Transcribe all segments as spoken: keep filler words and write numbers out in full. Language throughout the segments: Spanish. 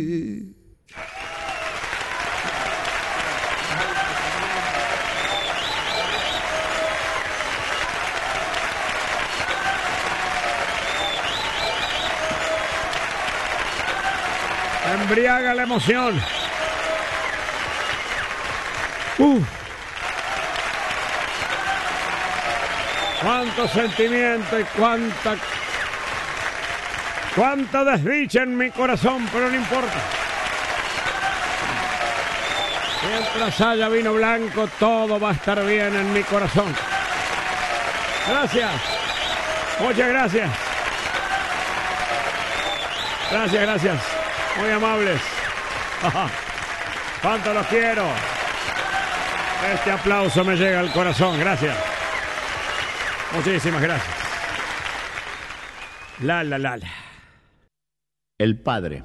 Embriaga la emoción. Uh. Cuánto sentimiento y cuánta cuánta desdicha en mi corazón, pero no importa. Mientras haya vino blanco, todo va a estar bien en mi corazón. Gracias. Muchas gracias. Gracias, gracias. Muy amables. Cuánto los quiero. Este aplauso me llega al corazón. Gracias. Muchísimas gracias. La, la, la, la. El padre.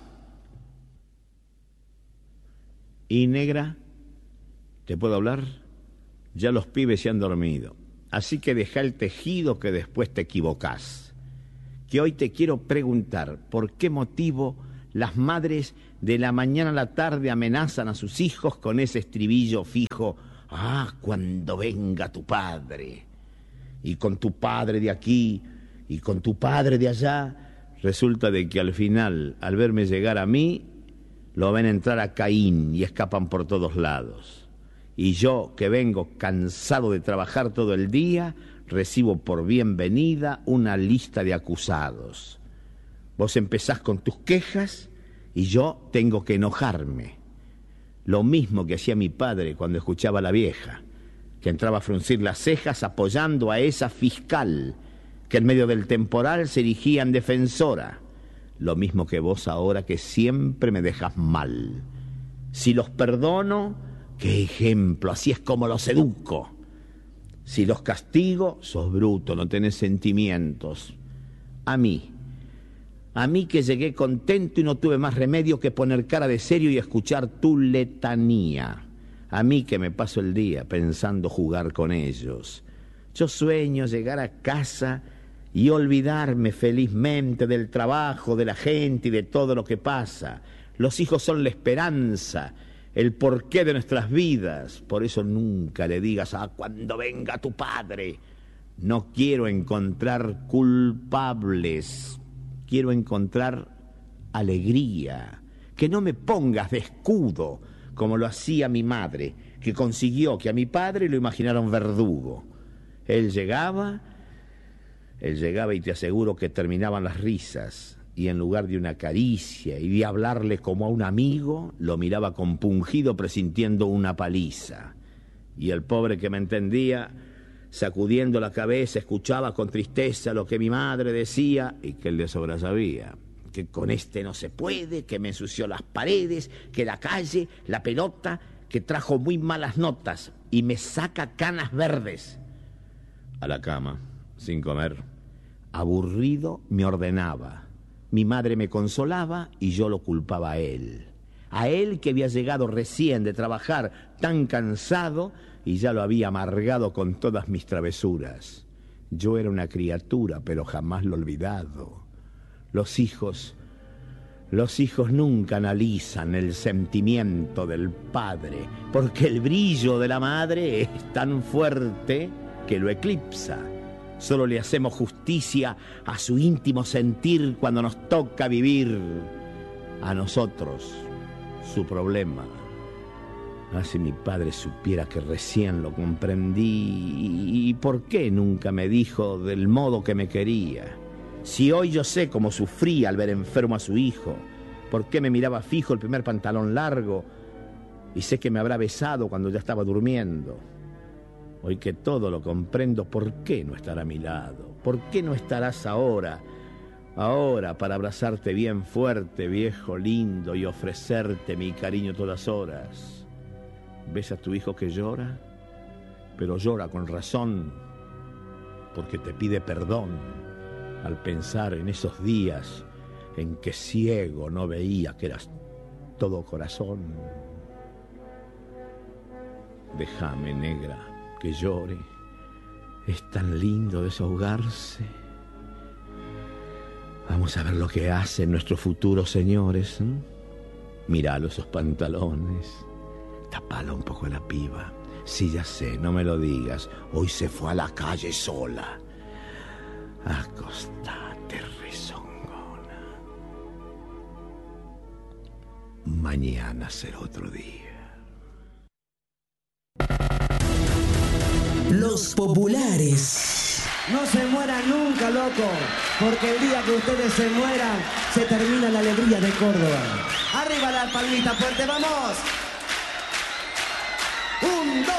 Y negra, ¿te puedo hablar? Ya los pibes se han dormido. Así que deja el tejido que después te equivocás. Que hoy te quiero preguntar por qué motivo las madres de la mañana a la tarde amenazan a sus hijos con ese estribillo fijo. Ah, cuando venga tu padre. Y con tu padre de aquí, y con tu padre de allá. Resulta de que al final, al verme llegar a mí, lo ven entrar a Caín y escapan por todos lados. Y yo, que vengo cansado de trabajar todo el día, recibo por bienvenida una lista de acusados. Vos empezás con tus quejas y yo tengo que enojarme. Lo mismo que hacía mi padre cuando escuchaba a la vieja, que entraba a fruncir las cejas apoyando a esa fiscal, que en medio del temporal se erigía en defensora. Lo mismo que vos ahora, que siempre me dejas mal. Si los perdono, qué ejemplo, así es como los educo. Si los castigo, sos bruto, no tenés sentimientos. A mí, a mí que llegué contento y no tuve más remedio que poner cara de serio y escuchar tu letanía. A mí que me paso el día pensando jugar con ellos. Yo sueño llegar a casa y olvidarme felizmente del trabajo, de la gente y de todo lo que pasa. Los hijos son la esperanza, el porqué de nuestras vidas. Por eso nunca le digas, ah, cuando venga tu padre. No quiero encontrar culpables, quiero encontrar alegría. Que no me pongas de escudo, como lo hacía mi madre, que consiguió que a mi padre lo imaginaron verdugo. Él llegaba, él llegaba y te aseguro que terminaban las risas, y en lugar de una caricia y de hablarle como a un amigo, lo miraba compungido presintiendo una paliza. Y el pobre que me entendía, sacudiendo la cabeza, escuchaba con tristeza lo que mi madre decía y que él de sobra sabía. Que con este no se puede, que me ensució las paredes, que la calle, la pelota, que trajo muy malas notas y me saca canas verdes. A la cama, sin comer. Aburrido, me ordenaba. Mi madre me consolaba y yo lo culpaba a él. A él que había llegado recién de trabajar tan cansado y ya lo había amargado con todas mis travesuras. Yo era una criatura, pero jamás lo he olvidado. Los hijos, los hijos nunca analizan el sentimiento del padre, porque el brillo de la madre es tan fuerte que lo eclipsa. Solo le hacemos justicia a su íntimo sentir cuando nos toca vivir a nosotros su problema. Ah, si mi padre supiera que recién lo comprendí, ¿y por qué nunca me dijo del modo que me quería? Si hoy yo sé cómo sufría al ver enfermo a su hijo, por qué me miraba fijo el primer pantalón largo, y sé que me habrá besado cuando ya estaba durmiendo. Hoy que todo lo comprendo, ¿por qué no estará a mi lado? ¿Por qué no estarás ahora, ahora para abrazarte bien fuerte, viejo lindo, y ofrecerte mi cariño todas horas? ¿Ves a tu hijo que llora? Pero llora con razón, porque te pide perdón al pensar en esos días en que ciego no veía que eras todo corazón. Déjame, negra, que llore. Es tan lindo desahogarse. Vamos a ver lo que hacen nuestros futuros señores, ¿eh? Miralo esos pantalones. Tapala un poco la piba. Sí, ya sé, no me lo digas. Hoy se fue a la calle sola. Acostate, rezongona. Mañana será otro día. Los populares. No se mueran nunca, loco, porque el día que ustedes se mueran, se termina la alegría de Córdoba. Arriba la palmita fuerte, vamos. Un, dos.